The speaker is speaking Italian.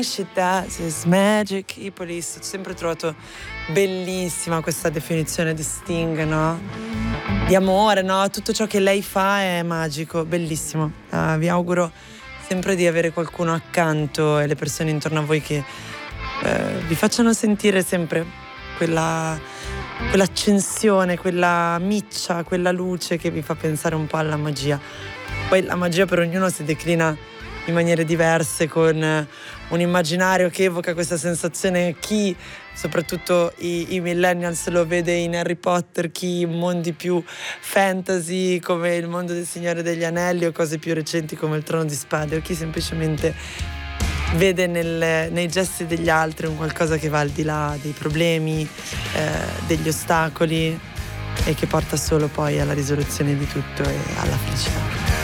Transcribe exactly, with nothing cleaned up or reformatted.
Shit that is magic. I Police, ho sempre trovato bellissima questa definizione di Sting, no? Di amore, no? Tutto ciò che lei fa è magico, bellissimo. Uh, vi auguro sempre di avere qualcuno accanto e le persone intorno a voi che uh, vi facciano sentire sempre quella, quell'accensione, quella miccia, quella luce che vi fa pensare un po' alla magia. Poi la magia per ognuno si declina in maniere diverse, con un immaginario che evoca questa sensazione. Chi, soprattutto i, i millennials, lo vede in Harry Potter, chi in mondi più fantasy come il mondo del Signore degli Anelli o cose più recenti come il Trono di Spade, o chi semplicemente vede nel, nei gesti degli altri un qualcosa che va al di là dei problemi, eh, degli ostacoli, e che porta solo poi alla risoluzione di tutto e alla felicità.